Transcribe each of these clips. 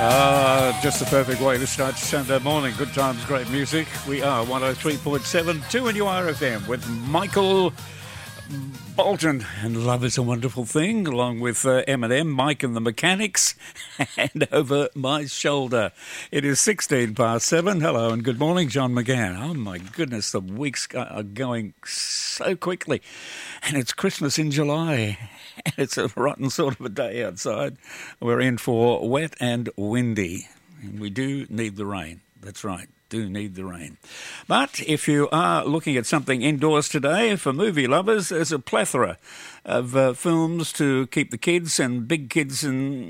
Just the perfect way to start Sunday morning. Good times, great music. We are 103.7 2NURFM with Michael Bolton and Love is a Wonderful Thing, along with Eminem, Mike and the Mechanics, and Over My Shoulder. It is 16 past 7. Hello and good morning, John McGann. Oh my goodness, the weeks are going so quickly. And it's Christmas in July. And it's a rotten sort of a day outside. We're in for wet and windy. And we do need the rain. That's right. Do need the rain. But if you are looking at something indoors today, for movie lovers, there's a plethora of films to keep the kids and big kids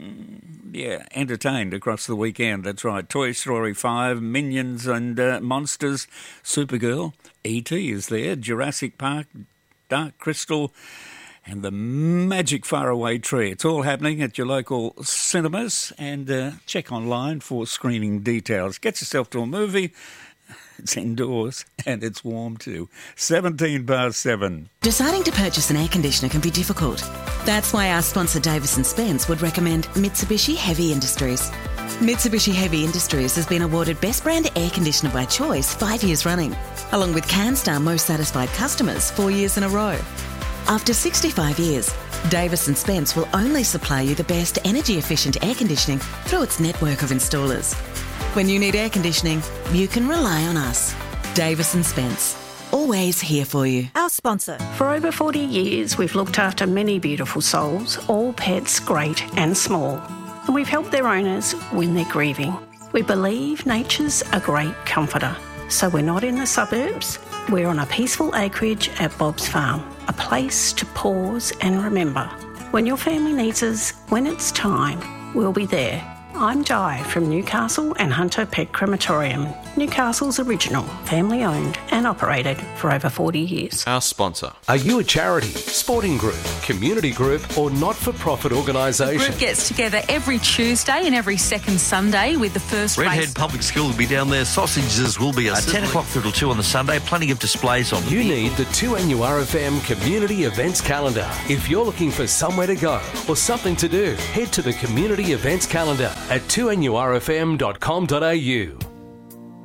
entertained across the weekend. That's right. Toy Story 5, Minions and Monsters, Supergirl, E.T. is there, Jurassic Park, Dark Crystal, and the Magic Faraway Tree. It's all happening at your local cinemas, and check online for screening details. Get yourself to a movie. It's indoors and it's warm too. 17 past 7. Deciding to purchase an air conditioner can be difficult. That's why our sponsor Davis & Spence would recommend Mitsubishi Heavy Industries. Mitsubishi Heavy Industries has been awarded Best Brand Air Conditioner by Choice 5 years running, along with CanStar Most Satisfied Customers 4 years in a row. After 65 years, Davis & Spence will only supply you the best energy-efficient air conditioning through its network of installers. When you need air conditioning, you can rely on us. Davis & Spence, always here for you. Our sponsor. For over 40 years, we've looked after many beautiful souls, all pets great and small. And we've helped their owners when they're grieving. We believe nature's a great comforter. So we're not in the suburbs. We're on a peaceful acreage at Bob's Farm, a place to pause and remember. When your family needs us, when it's time, we'll be there. I'm Di from Newcastle and Hunter Pet Crematorium, Newcastle's original, family-owned and operated for over 40 years. Our sponsor. Are you a charity, sporting group, community group or not-for-profit The organisation? group gets together every Tuesday and every second Sunday with the first Redhead race. Public School will be down there. Sausages will be 10 o'clock through till 2 on the Sunday. Plenty of displays on. You need the 2NURFM Community Events Calendar. If you're looking for somewhere to go or something to do, head to the Community Events Calendar at 2NURFM.com.au.